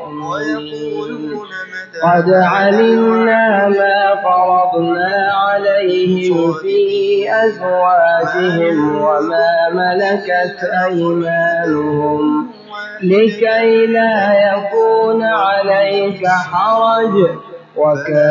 المؤمنين قد علمنا ما فرضنا عليهم في أزواجهم وما ملكت أيمانهم لكي لا يكون عليك حرج وكان